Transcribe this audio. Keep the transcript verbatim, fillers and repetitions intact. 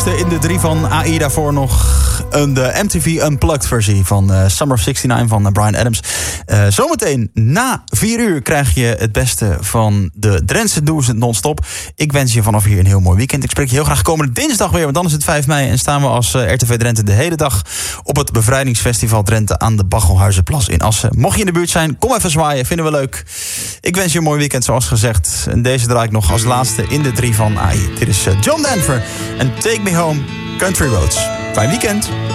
eerste in de drie van A I. Daarvoor nog een de M T V Unplugged versie van uh, Summer of zesennegentig van uh, Bryan Adams. Uh, zometeen na vier uur krijg je het beste van de Drentse Do's non-stop. Ik wens je vanaf hier een heel mooi weekend. Ik spreek je heel graag komende dinsdag weer, want dan is het vijf mei... en staan we als uh, R T V Drenthe de hele dag op het Bevrijdingsfestival Drenthe aan de Bachelhuizenplas in Assen. Mocht je in de buurt zijn, kom even zwaaien, vinden we leuk. Ik wens je een mooi weekend, zoals gezegd. En deze draai ik nog als laatste in de drie van A I. Dit is uh, John Denver en Take Me Home, Country Roads. Fijn weekend.